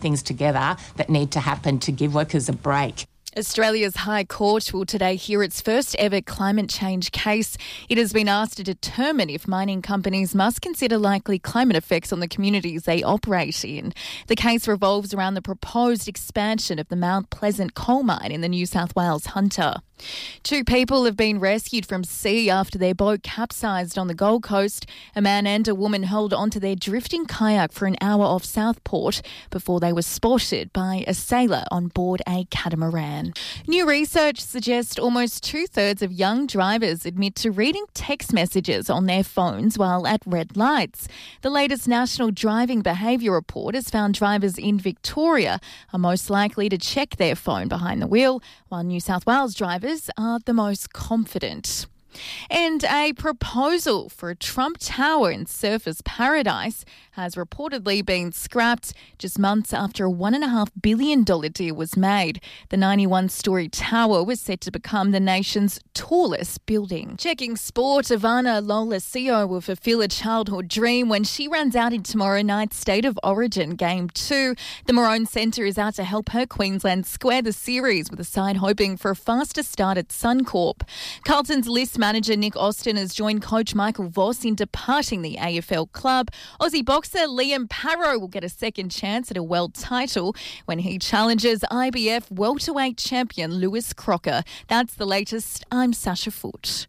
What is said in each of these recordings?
things together that need to happen to give workers a break. Australia's High Court will today hear its first ever climate change case. It has been asked to determine if mining companies must consider likely climate effects on the communities they operate in. The case revolves around the proposed expansion of the Mount Pleasant coal mine in the New South Wales Hunter. 2 people have been rescued from sea after their boat capsized on the Gold Coast. A man and a woman held onto their drifting kayak for an hour off Southport before they were spotted by a sailor on board a catamaran. New research suggests almost 2/3 of young drivers admit to reading text messages on their phones while at red lights. The latest National Driving Behaviour Report has found drivers in Victoria are most likely to check their phone behind the wheel, while New South Wales drivers are the most confident. And a proposal for a Trump Tower in Surfers Paradise has reportedly been scrapped just months after a $1.5 billion deal was made. The 91-storey tower was set to become the nation's tallest building. Checking sport, Ivana Lolesio will fulfill a childhood dream when she runs out in tomorrow night's State of Origin Game 2. The Maroon Centre is out to help her Queensland square the series, with the side hoping for a faster start at Suncorp. Carlton's list manager Nick Austin has joined coach Michael Voss in departing the AFL club. Aussie boxer Liam Parrow will get a second chance at a world title when he challenges IBF welterweight champion Lewis Crocker. That's the latest. I'm Sasha Foote.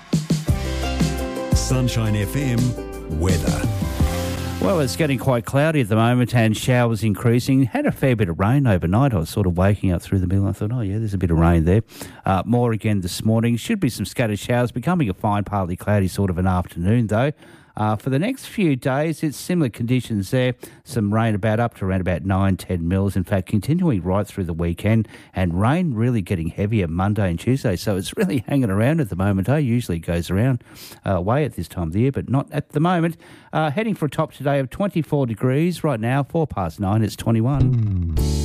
Sunshine FM weather. Well, it's getting quite cloudy at the moment and showers increasing. Had a fair bit of rain overnight. I was sort of waking up through the middle and I thought, oh, yeah, there's a bit of rain there. More again this morning. Should be some scattered showers, becoming a fine, partly cloudy sort of an afternoon, though. For the next few days, it's similar conditions there. Some rain up to around about 9-10 mils. In fact, continuing right through the weekend, and rain really getting heavier Monday and Tuesday. So it's really hanging around at the moment. Usually it goes around way at this time of the year, but not at the moment. Heading for a top today of 24 degrees right now, 9:04. It's 21.